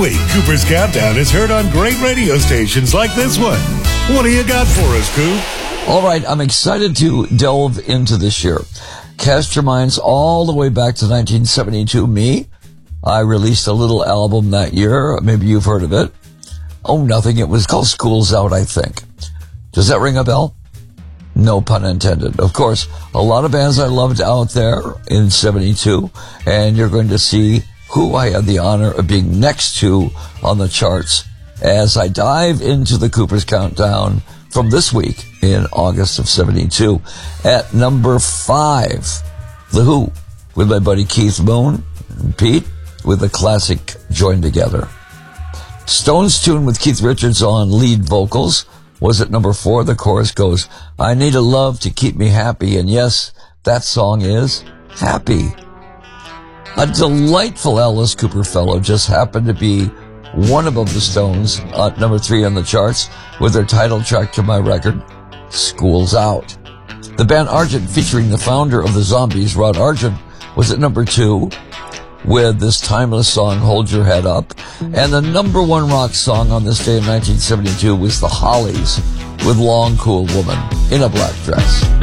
week, Cooper's Countdown is heard on great radio stations like this one. What do you got for us, Coop? All right, I'm excited to delve into this year. Cast your minds all the way back to 1972. I released a little album that year. Maybe you've heard of it. Oh, nothing. It was called School's Out, I think. Does that ring a bell? No pun intended. Of course, a lot of bands I loved out there in 72, and you're going to see who I had the honor of being next to on the charts as I dive into the Cooper's Countdown from this week in August of 72. At number 5, The Who, with my buddy Keith Moon and Pete, with the classic Join Together. Stones' tune with Keith Richards on lead vocals was at number 4. The chorus goes, I need a love to keep me happy. And yes, that song is Happy. A delightful Alice Cooper fellow just happened to be one above the Stones at number 3 on the charts with their title track to my record, School's Out. The band Argent, featuring the founder of the Zombies, Rod Argent, was at number 2 with this timeless song, Hold Your Head Up. And the number 1 rock song on this day in 1972 was The Hollies with Long Cool Woman in a Black Dress.